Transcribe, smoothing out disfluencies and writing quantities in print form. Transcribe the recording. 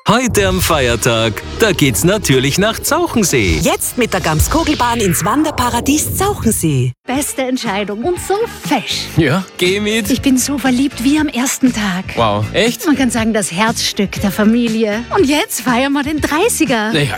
Heute am Feiertag, da geht's natürlich nach Zauchensee. Jetzt mit der Gamskogelbahn ins Wanderparadies Zauchensee. Beste Entscheidung und so fesch. Ja, geh mit. Ich bin so verliebt wie am ersten Tag. Wow, echt? Man kann sagen, das Herzstück der Familie. Und jetzt feiern wir den 30er. Naja,